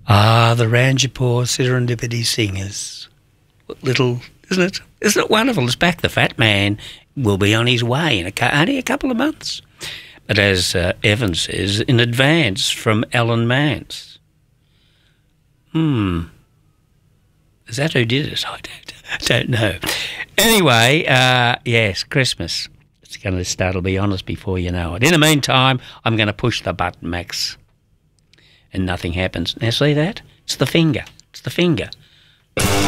Ah, the Ranjapur Serendipity Singers. Little, isn't it? Isn't it wonderful? It's back. The fat man will be on his way in only a couple of months. But as Evan says, in advance from Alan Mance. Is that who did it? I don't know. Anyway, yes, Christmas. It's going to start, I'll be honest, before you know it. In the meantime, I'm going to push the button, Max. And nothing happens. Now see that? It's the finger. It's the finger.